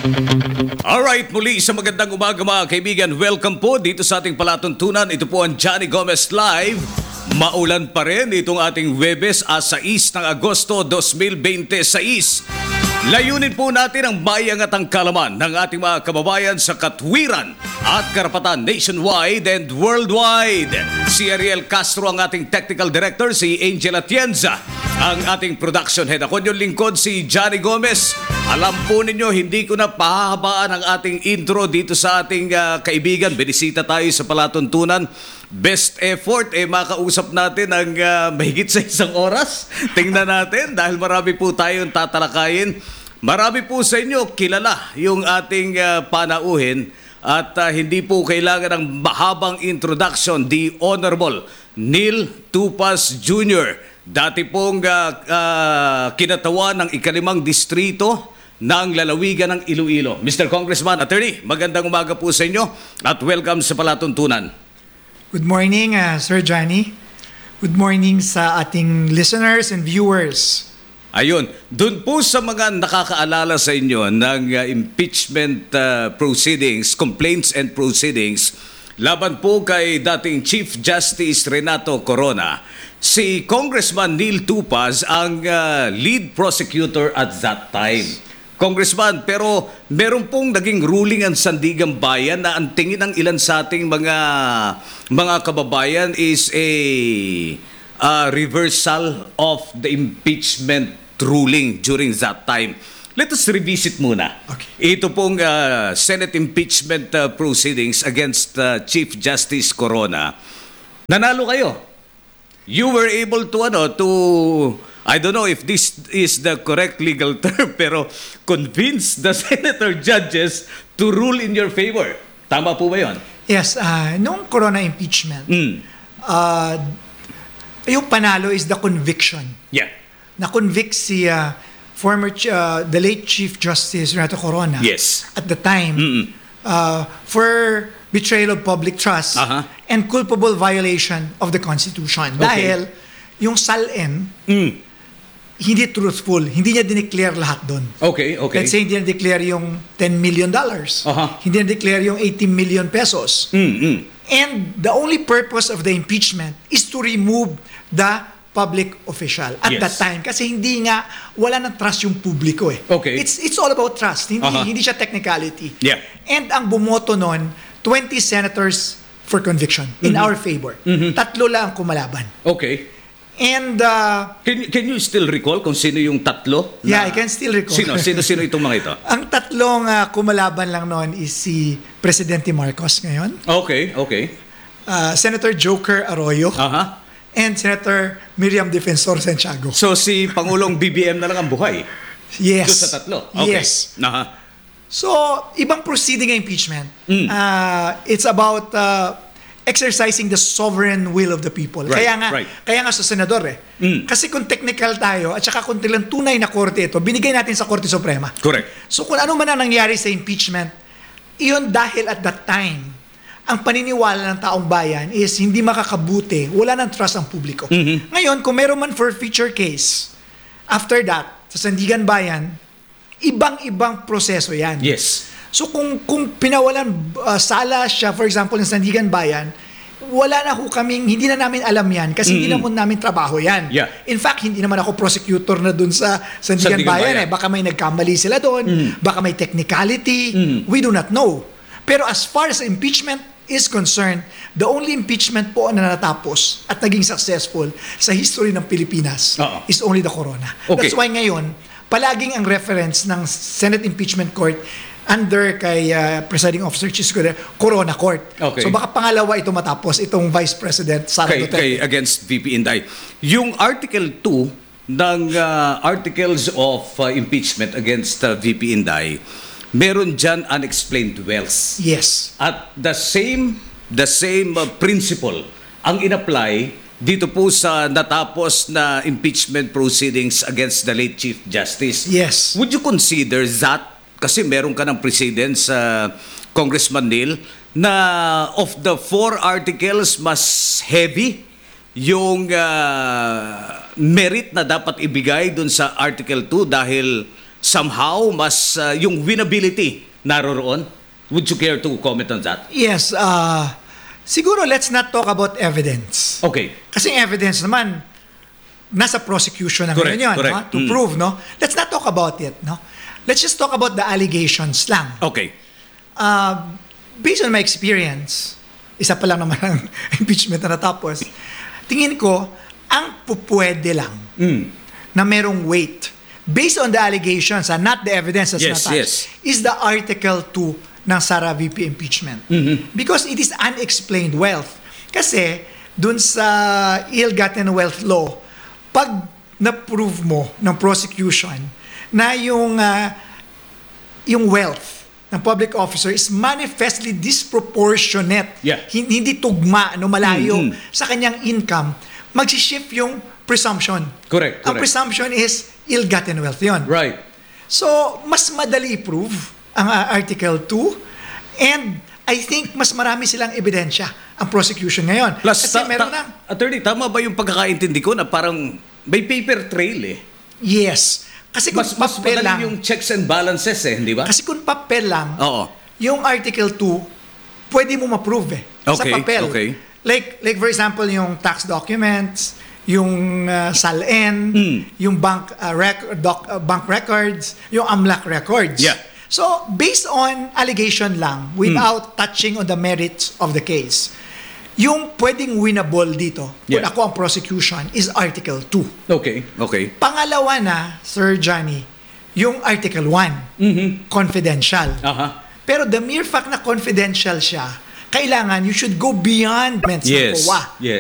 Alright, muli sa magandang umaga mga kaibigan. Welcome po dito sa ating palatuntunan. Ito po ang Johnny Gomez Live. Maulan pa rin itong ating Huwebes, 6 ng Agosto 2026. Layunin po natin ang bayang at ang kalaman ng ating mga kababayan sa katwiran at karapatan nationwide and worldwide. Si Ariel Castro ang ating technical director, si Angel Atienza ang ating production head. Ako yung lingkod, si Johnny Gomez. Alam po ninyo, hindi ko na pahahabaan ang ating intro dito sa ating kaibigan. Binisita tayo sa palatuntunan. Best effort, makausap natin ang mahigit sa 1 oras. Tingnan natin dahil marami po tayong tatalakayin. Marami po sa inyo kilala yung ating panauhin at hindi po kailangan ng mahabang introduction. The Honorable Neil Tupas Jr., dati pong kinatawan ng 5 distrito ng lalawigan ng Iloilo. Mr. Congressman, Attorney, magandang umaga po sa inyo at welcome sa palatuntunan. Good morning, Sir Johnny. Good morning sa ating listeners and viewers. Ayun, doon po sa mga nakakaalala sa inyo ng impeachment proceedings, complaints and proceedings, laban po kay dating Chief Justice Renato Corona, si Congressman Neil Tupas ang lead prosecutor at that time. Congressman, pero meron pong naging ruling ang Sandigan Bayan na ang tingin ng ilan sa ating mga kababayan is a reversal of the impeachment ruling during that time. Let us revisit muna. Okay. Ito pong Senate impeachment proceedings against Chief Justice Corona. Nanalo kayo. You were able to I don't know if this is the correct legal term, pero convince the senator judges to rule in your favor. Tama po ba yun? Yes, nung Corona impeachment, yung panalo is the conviction. Yeah. Na-convict si the late Chief Justice Renato Corona. Yes. At the time, for betrayal of public trust and culpable violation of the Constitution. Okay. Dahil yung SALN, hindi truthful. Hindi niya dineclare lahat doon. Okay. Let's say hindi niya declare yung $10 million. Hindi niya declare yung 18 million pesos. And the only purpose of the impeachment is to remove the public official at that time. Kasi hindi nga, wala ng trust yung publiko eh. Okay. It's all about trust. Hindi siya technicality. Yeah. And ang bumoto nun, 20 senators for conviction in our favor. 3 lang kumalaban. Okay. And Can you still recall kung sino yung 3? yeah, I can still recall. Sino itong mga ito? Ang 3 kumalaban lang noon is si Presidente Marcos ngayon, Okay. Senator Joker Arroyo, and Senator Miriam Defensor Santiago. So si Pangulong BBM na lang ang buhay? Yes. Doon sa 3? Okay. Yes. So, ibang proceeding ng impeachment. It's about exercising the sovereign will of the people. Right, Kaya nga sa senador Kasi kung technical tayo at saka kung tilang tunay na korte ito, binigay natin sa Korte Suprema. Correct. So kung ano man ang nangyari sa impeachment, iyon dahil at that time, ang paniniwala ng taong bayan is hindi makakabuti, wala ng trust ang publiko. Ngayon, kung meron man forfeiture case, after that, sa Sandigan Bayan, ibang-ibang proseso yan. Yes. So kung pinawalan sala siya, for example, ng Sandigan Bayan, wala na hindi na namin alam yan kasi hindi naman namin trabaho yan. Yeah. In fact, hindi naman ako prosecutor na dun sa Sandigan Bayan. Baka may nagkamali sila doon, baka may technicality, we do not know. Pero as far as impeachment is concerned, the only impeachment po na natapos at naging successful sa history ng Pilipinas is only the Corona. Okay. That's why ngayon, palaging ang reference ng Senate Impeachment Court under kay Presiding Officer Chis Corona Court. Okay. So baka pangalawa ito matapos, itong Vice President Sara Duterte. Against VP Inday. Yung Article 2 ng Articles of Impeachment against VP Inday, meron dyan unexplained wealth. Yes. At the same principle ang in-apply dito po sa natapos na impeachment proceedings against the late Chief Justice. Yes. Would you consider that, kasi meron ka ng precedence, Congressman Neil, na of the 4 articles, mas heavy yung merit na dapat ibigay dun sa Article 2 dahil somehow mas yung winnability naroroon? Would you care to comment on that? Yes, siguro let's not talk about evidence. Okay. Kasi evidence naman, nasa prosecution na Correct, ngayon yun, correct. no? To prove, no? Let's not talk about it, no? Let's just talk about the allegations lang. Okay. Based on my experience, isa pa lang naman ang impeachment na natapos, tingin ko, ang pupwede lang na merong weight, based on the allegations and not the evidence that's Yes, attached, is the Article 2 ng Sara VP impeachment. Because it is unexplained wealth. Kasi, dun sa ill-gotten wealth law, pag na-prove mo ng prosecution na yung wealth ng public officer is manifestly disproportionate, Yeah. hindi tugma, malayo sa kanyang income, mag-shift yung presumption. Correct, Ang correct. presumption is ill-gotten wealth yun. Right. So, mas madali i-prove ang Article 2 and I think mas marami silang ebidensya ang prosecution ngayon. Plus, Kasi meron na. Attorney, tama ba yung pagkakaintindi ko na parang may paper trail eh? Yes. Kasi kung Mas papel madali lang, yung checks and balances eh, hindi ba? kasi kung papel lang, Oo. yung Article 2, pwede mo ma-prove sa Okay, papel. okay. Like for example, yung tax documents, yung SALN, yung bank records, yung AMLAC records. Yeah. So, based on allegation lang, without touching on the merits of the case, yung pwedeng winnable dito, kung Yeah. ako ang prosecution, is Article 2. Okay, okay. Pangalawa na, Sir Johnny, yung Article 1, confidential. Aha. Pero the mere fact na confidential siya, kailangan you should go beyond Yes, sa COA. yes.